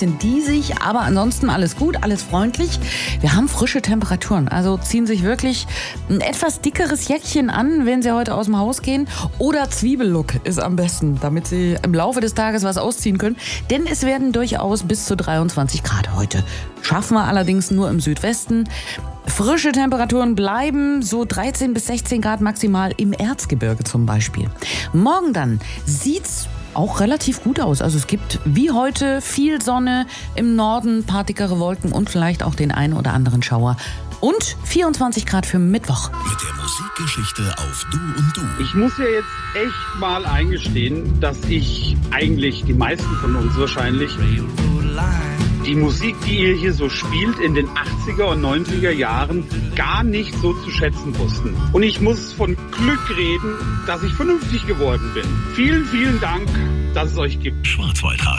bisschen diesig, aber ansonsten alles gut, alles freundlich. Wir haben frische Temperaturen, also ziehen sich wirklich ein etwas dickeres Jäckchen an, wenn Sie heute aus dem Haus gehen. Oder Zwiebellook ist am besten, damit Sie im Laufe des Tages was ausziehen können. Denn es werden durchaus bis zu 23 Grad heute. Schaffen wir allerdings nur im Südwesten. Frische Temperaturen bleiben so 13 bis 16 Grad maximal im Erzgebirge zum Beispiel. Morgen dann sieht's auch relativ gut aus. Also es gibt wie heute viel Sonne im Norden, ein paar dickere Wolken und vielleicht auch den einen oder anderen Schauer. Und 24 Grad für Mittwoch. Mit der Musikgeschichte auf Du und Du. Ich muss ja jetzt echt mal eingestehen, dass ich eigentlich, die meisten von uns wahrscheinlich, die Musik, die ihr hier so spielt in den 80er und 90er Jahren, gar nicht so zu schätzen wussten. Und ich muss von Glück reden, dass ich vernünftig geworden bin. Vielen, vielen Dank, dass es euch gibt. Schwarzwaldradio.